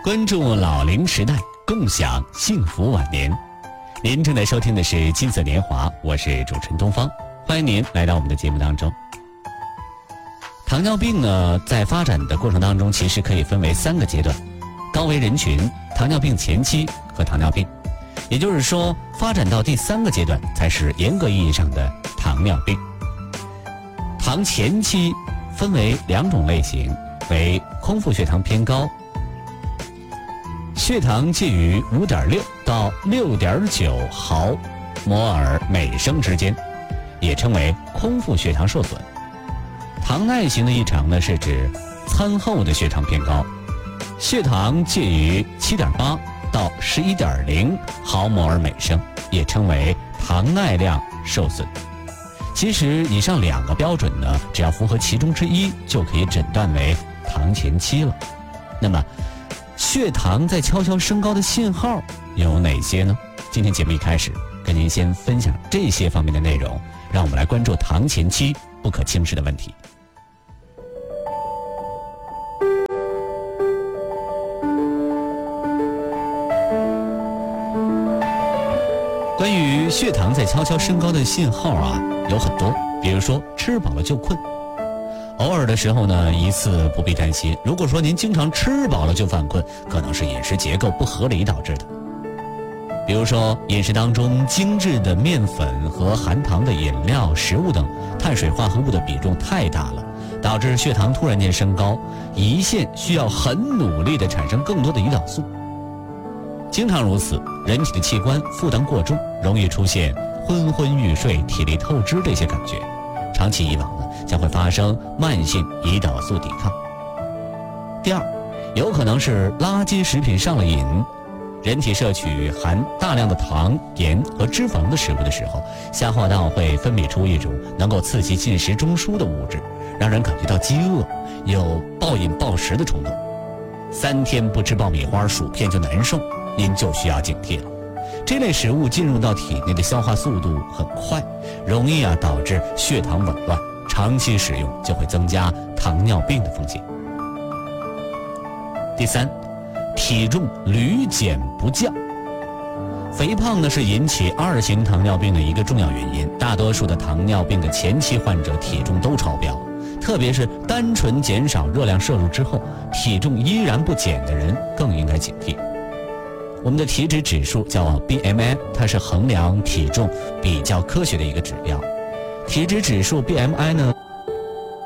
关注老龄时代，共享幸福晚年。您正在收听的是金色年华，我是主持人东方，欢迎您来到我们的节目当中。糖尿病呢，在发展的过程当中，其实可以分为3个阶段：高危人群、糖尿病前期和糖尿病。也就是说，发展到第3个阶段，才是严格意义上的糖尿病。糖前期分为2种类型，为空腹血糖偏高，血糖介于5.6到6.9毫摩尔每升之间，也称为空腹血糖受损。糖耐型的异常呢，是指餐后的血糖偏高，血糖介于7.8到11.0毫摩尔每升，也称为糖耐量受损。其实以上2个标准呢，只要符合其中之一，就可以诊断为糖前期了。那么血糖在悄悄升高的信号有哪些呢？今天节目一开始跟您先分享这些方面的内容，让我们来关注糖前期不可轻视的问题。关于血糖在悄悄升高的信号啊，有很多，比如说吃饱了就困。偶尔的时候呢，一次不必担心。如果说您经常吃饱了就犯困，可能是饮食结构不合理导致的。比如说饮食当中精致的面粉和含糖的饮料、食物等碳水化合物的比重太大了，导致血糖突然间升高，胰腺需要很努力地产生更多的胰岛素。经常如此，人体的器官负担过重，容易出现昏昏欲睡、体力透支这些感觉。长期以往呢，将会发生慢性胰岛素抵抗。第二，有可能是垃圾食品上了瘾。人体摄取含大量的糖、盐和脂肪的食物的时候，消化道会分泌出一种能够刺激进食中枢的物质，让人感觉到饥饿，有暴饮暴食的冲动。3天不吃爆米花、薯片就难受，您就需要警惕了。这类食物进入到体内的消化速度很快，容易导致血糖紊乱，长期使用就会增加糖尿病的风险。第3，体重屡减不降。肥胖呢，是引起2型糖尿病的一个重要原因。大多数的糖尿病的前期患者体重都超标，特别是单纯减少热量摄入之后，体重依然不减的人更应该警惕。我们的体脂指数叫 BMI， 它是衡量体重比较科学的一个指标。体脂指数 BMI 呢，